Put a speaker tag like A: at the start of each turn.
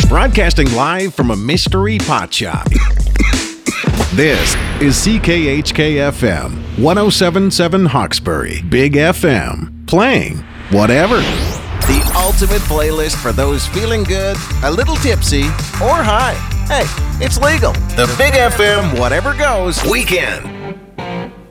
A: Broadcasting live from a mystery pot shop. This is CKHK-FM, 107.7 Hawkesbury, Big FM, playing whatever.
B: The ultimate playlist for those feeling good, a little tipsy, or high. Hey, it's legal. The Big FM Whatever Goes Weekend.